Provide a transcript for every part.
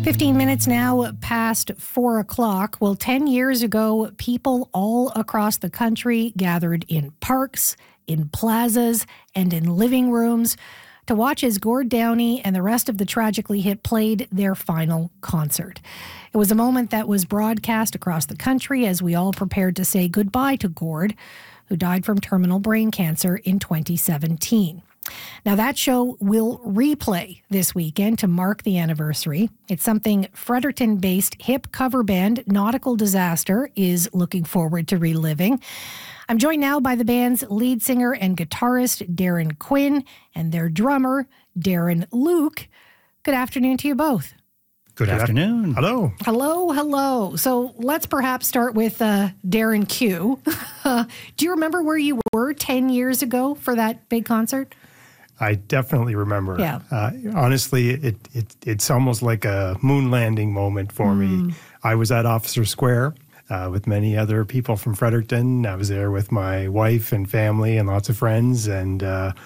15 minutes now past 4 o'clock. Well, 10 years ago, people all across the country gathered in parks, in plazas, and in living rooms to watch as Gord Downie and the rest of the Tragically Hip played their final concert. It was a moment that was broadcast across the country as we all prepared to say goodbye to Gord, who died from terminal brain cancer in 2017. Now, that show will replay this weekend to mark the anniversary. It's something Fredericton-based hip cover band Nautical Disaster is looking forward to reliving. I'm joined now by the band's lead singer and guitarist, Darren Quinn, and their drummer, Darren Luke. Good afternoon to you both. Good afternoon. Hello. Hello. So let's perhaps start with Darren Q. Do you remember where you were 10 years ago for that big concert? I definitely remember. Yeah. Honestly, it's almost like a moon landing moment for me. I was at Officer Square with many other people from Fredericton. I was there with my wife and family and lots of friends. And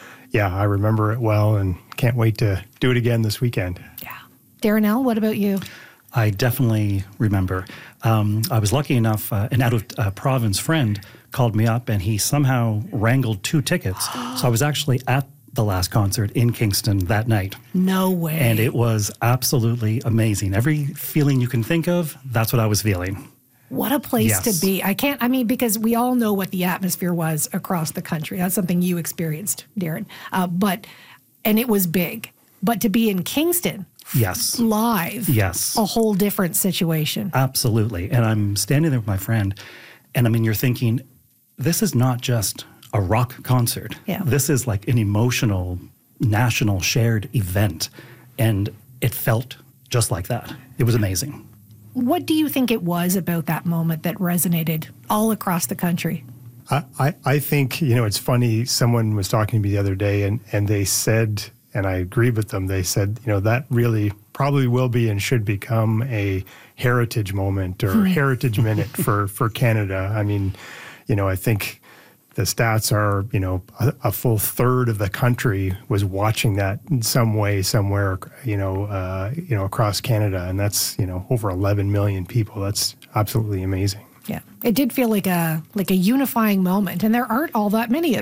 I remember it well and can't wait to do it again this weekend. Yeah. Darren L., what about you? I definitely remember. I was lucky enough, an out-of-province friend called me up and he somehow wrangled 2 tickets. So I was actually at the last concert in Kingston that night. No way. And it was absolutely amazing. Every feeling you can think of, that's what I was feeling. What a place to be. Because we all know what the atmosphere was across the country. That's something you experienced, Darren. And it was big. But to be in Kingston, yes, live, yes, a whole different situation. Absolutely. And I'm standing there with my friend, and you're thinking, this is not just a rock concert. Yeah. This is like an emotional, national shared event. And it felt just like that. It was amazing. What do you think it was about that moment that resonated all across the country? I think, it's funny. Someone was talking to me the other day and they said, and I agreed with them, they said, that really probably will be and should become a heritage moment or heritage minute for Canada. I think the stats are, a full third of the country was watching that in some way, somewhere, across Canada. And that's, over 11 million people. That's absolutely amazing. Yeah, it did feel like a unifying moment. And there aren't all that many